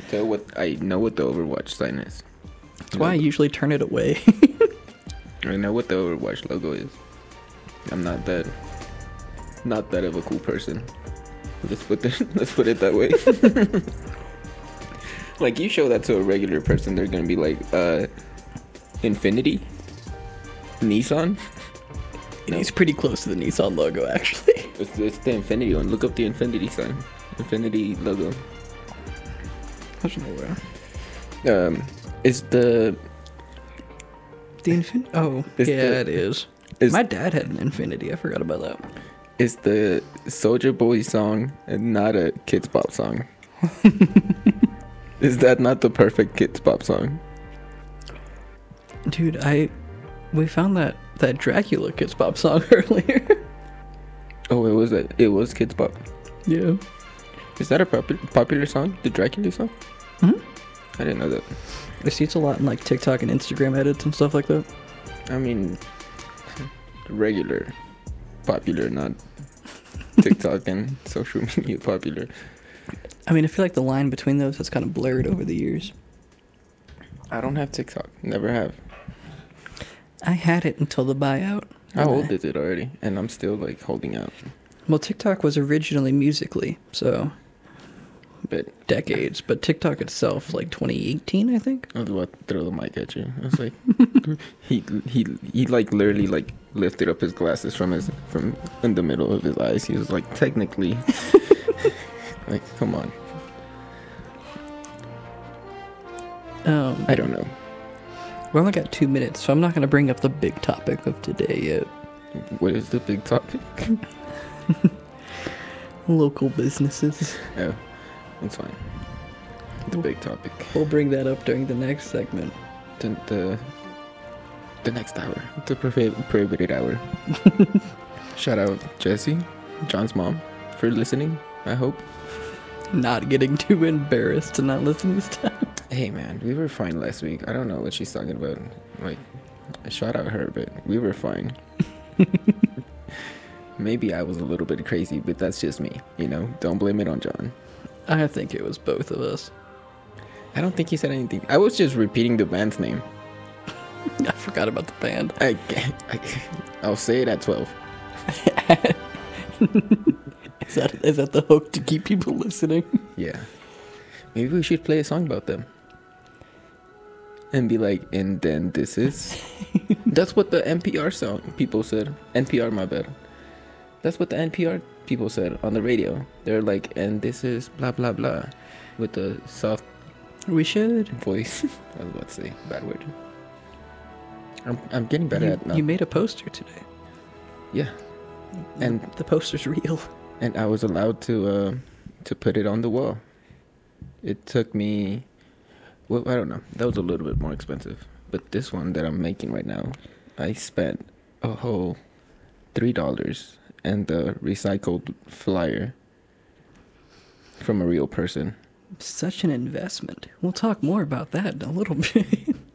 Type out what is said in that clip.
So what I know what the Overwatch sign is. That's why I usually turn it away. I know what the Overwatch logo is. I'm not that of a cool person. Let's put it that way. Like, you show that to a regular person, they're gonna be like, Infinity? Nissan? It's pretty close to the Nissan logo, actually. It's the Infinity one. Look up the Infinity sign. Infinity logo. I don't know. Is the Infinity? Oh, yeah, it is. My dad had an Infinity. I forgot about that. Is the Soulja Boy song not a Kids Bop song? Is that not the perfect Kids Bop song? Dude, we found that Dracula Kids Bop song earlier. Oh, it was Kids Bop. Yeah. Is that a popular song? The Dracula song? Hmm? I didn't know that. I see it's a lot in like TikTok and Instagram edits and stuff like that. I mean, regular popular, not TikTok and social media popular. I mean, I feel like the line between those has kind of blurred over the years. I don't have TikTok. Never have. I had it until the buyout. How old is it already? And I'm still like holding out. Well, TikTok was originally Musical.ly, so decades. But TikTok itself, like 2018, I think. I was about to throw the mic at you. I was like, he like literally like lifted up his glasses from in the middle of his eyes. He was like, technically, like, come on. I don't know. We only got 2 minutes, so I'm not going to bring up the big topic of today yet. What is the big topic? Local businesses. Oh, that's fine. The big topic. We'll bring that up during the next segment. The next hour. The prohibited hour. Shout out Jesse, John's mom, for listening, I hope. Not getting too embarrassed to not listen this time. Hey man, we were fine last week. I don't know what she's talking about. Like, I shout out her, but we were fine. Maybe I was a little bit crazy, but that's just me. You know, don't blame it on John. I think it was both of us. I don't think he said anything. I was just repeating the band's name. I forgot about the band. I'll say it at 12. Is that the hook to keep people listening? Yeah. Maybe we should play a song about them. And be like, and then this is... That's what the NPR song people said. NPR, my bad. That's what the NPR people said on the radio. They're like, and this is blah, blah, blah. With the soft... We should. Voice. I was about to say, bad word. I'm getting better at it now. You made a poster today. Yeah. And the poster's real. And I was allowed to put it on the wall. It took me... Well, I don't know. That was a little bit more expensive. But this one that I'm making right now, I spent a whole $3 and the recycled flyer from a real person. Such an investment. We'll talk more about that in a little bit.